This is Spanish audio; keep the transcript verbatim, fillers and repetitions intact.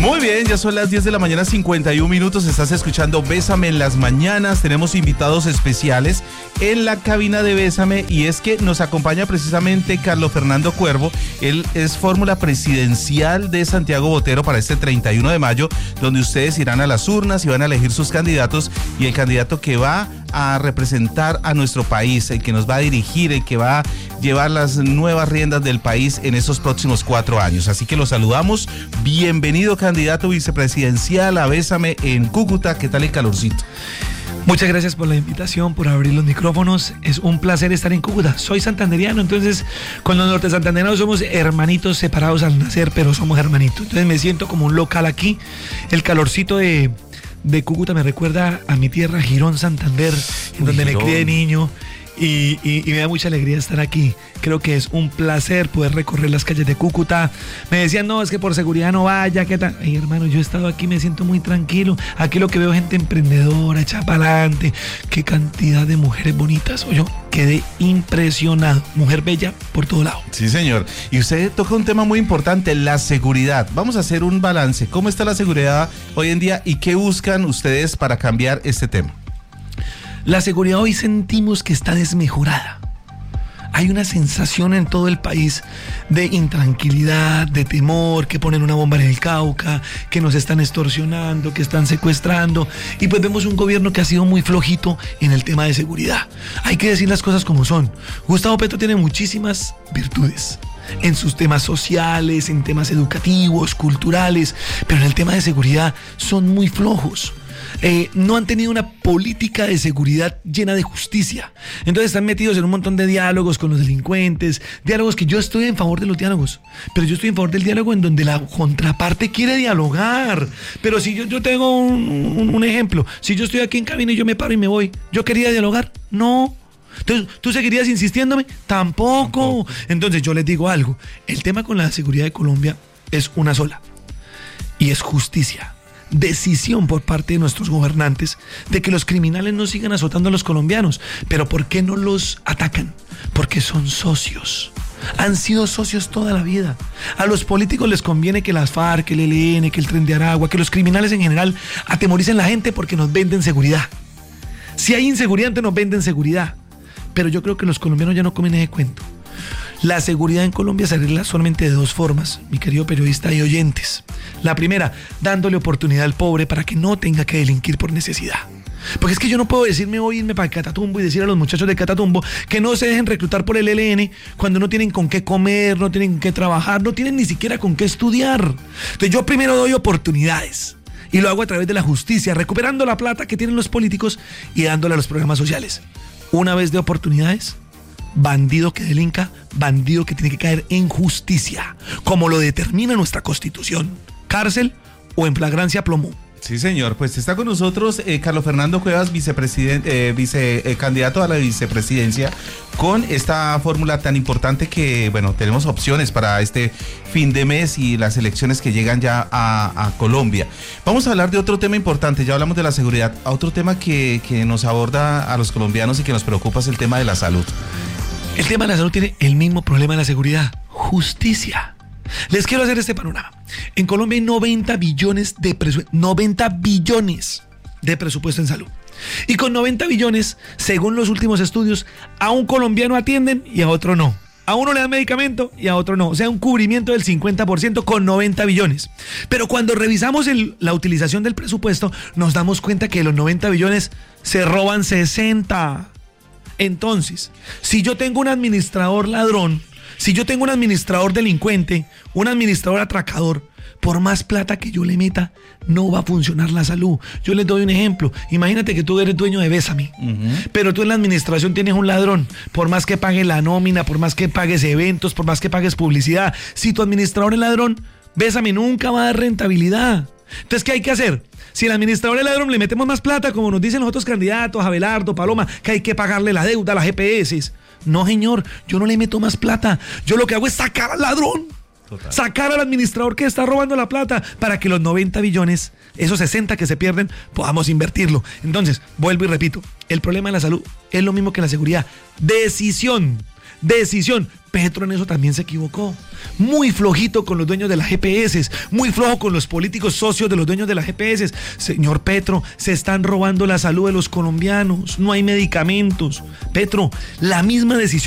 Muy bien, ya son las diez de la mañana, cincuenta y un minutos. Estás escuchando Bésame en las mañanas. Tenemos invitados especiales en la cabina de Bésame y es que nos acompaña precisamente Carlos Fernando Cuervo. Él es fórmula presidencial de Santiago Botero para este treinta y uno de mayo, donde ustedes irán a las urnas y van a elegir sus candidatos, y el candidato que va a representar a nuestro país, el que nos va a dirigir, el que va a llevar las nuevas riendas del país en esos próximos cuatro años. Así que lo saludamos. Bienvenido, candidato vicepresidencial a Bésame en Cúcuta. ¿Qué tal el calorcito? Muchas gracias por la invitación, por abrir los micrófonos. Es un placer estar en Cúcuta. Soy santanderiano, entonces con los norte santanderianos somos hermanitos separados al nacer, pero somos hermanitos. Entonces me siento como un local aquí. El calorcito de... de Cúcuta me recuerda a mi tierra, Girón, Santander, en Uy, donde Girón. me crié de niño, y, y, y me da mucha alegría estar aquí. Creo que es un placer poder recorrer las calles de Cúcuta. Me decían, no, es que por seguridad no vaya, ¿qué tal? Ay, hermano, yo he estado aquí, me siento muy tranquilo. Aquí lo que veo es gente emprendedora, echa para adelante. Qué cantidad de mujeres bonitas. Oye, quedé impresionado. Mujer bella por todo lado. Sí, señor. Y usted toca un tema muy importante, la seguridad. Vamos a hacer un balance. ¿Cómo está la seguridad hoy en día y qué buscan ustedes para cambiar este tema? La seguridad hoy sentimos que está desmejorada. Hay una sensación en todo el país de intranquilidad, de temor, que ponen una bomba en el Cauca, que nos están extorsionando, que están secuestrando, y pues vemos un gobierno que ha sido muy flojito en el tema de seguridad. Hay que decir las cosas como son. Gustavo Petro tiene muchísimas virtudes en sus temas sociales, en temas educativos, culturales, pero en el tema de seguridad son muy flojos. Eh, no han tenido una política de seguridad llena de justicia. Entonces están metidos en un montón de diálogos con los delincuentes, diálogos que yo estoy en favor de los diálogos, pero yo estoy en favor del diálogo en donde la contraparte quiere dialogar. Pero si yo, yo tengo un, un, un ejemplo, si yo estoy aquí en cabina y yo me paro y me voy, ¿yo quería dialogar? No. Entonces, ¿tú seguirías insistiéndome? Tampoco. Tampoco. Entonces yo les digo algo, el tema con la seguridad de Colombia es una sola, y es justicia. Decisión por parte de nuestros gobernantes de que los criminales no sigan azotando a los colombianos. Pero ¿por qué no los atacan? Porque son socios. Han sido socios toda la vida. A los políticos les conviene que las FARC, que el E L N, que el Tren de Aragua, que los criminales en general atemoricen a la gente porque nos venden seguridad. Si hay inseguridad, entonces nos venden seguridad. Pero yo creo que los colombianos ya no comen ese cuento. La seguridad en Colombia se arregla solamente de dos formas, mi querido periodista y oyentes. La primera, dándole oportunidad al pobre para que no tenga que delinquir por necesidad. Porque es que yo no puedo decirme hoy irme para el Catatumbo y decir a los muchachos de Catatumbo que no se dejen reclutar por el E L N cuando no tienen con qué comer, no tienen con qué trabajar, no tienen ni siquiera con qué estudiar. Entonces yo primero doy oportunidades y lo hago a través de la justicia, recuperando la plata que tienen los políticos y dándole a los programas sociales. Una vez de oportunidades, bandido que delinca, bandido que tiene que caer en justicia, como lo determina nuestra Constitución, cárcel o en flagrancia plomo. Sí, señor. Pues está con nosotros eh, Carlos Fernando Cuevas, vicepresidente, eh, vice, eh, candidato a la vicepresidencia, con esta fórmula tan importante que, bueno, tenemos opciones para este fin de mes y las elecciones que llegan ya a, a Colombia. Vamos a hablar de otro tema importante, ya hablamos de la seguridad, a otro tema que, que nos aborda a los colombianos y que nos preocupa es el tema de la salud. El tema de la salud tiene el mismo problema de la seguridad, justicia. Les quiero hacer este panorama. En Colombia hay noventa billones de presupuesto, noventa billones de presupuesto en salud. Y con noventa billones, según los últimos estudios, a un colombiano atienden y a otro no. A uno le dan medicamento y a otro no. O sea, un cubrimiento del cincuenta por ciento con noventa billones. Pero cuando revisamos el, la utilización del presupuesto, nos damos cuenta que de los noventa billones se roban sesenta. Entonces, si yo tengo un administrador ladrón, si yo tengo un administrador delincuente, un administrador atracador, por más plata que yo le meta, no va a funcionar la salud. Yo les doy un ejemplo. Imagínate que tú eres dueño de Bésame, uh-huh. pero tú en la administración tienes un ladrón. Por más que pagues la nómina, por más que pagues eventos, por más que pagues publicidad, si tu administrador es ladrón, Bésame nunca va a dar rentabilidad. Entonces, ¿qué hay que hacer? Si el administrador es ladrón, le metemos más plata, como nos dicen los otros candidatos, Abelardo, Paloma, que hay que pagarle la deuda a las G P S. No, señor, yo no le meto más plata. Yo lo que hago es sacar al ladrón. Total. Sacar al administrador que está robando la plata para que los noventa billones, esos sesenta que se pierden, podamos invertirlo. Entonces, vuelvo y repito, el problema de la salud es lo mismo que la seguridad. Decisión. decisión. Petro en eso también se equivocó. Muy flojito con los dueños de las G P S, muy flojo con los políticos socios de los dueños de las G P S. Señor Petro, se están robando la salud de los colombianos, no hay medicamentos. Petro, la misma decisión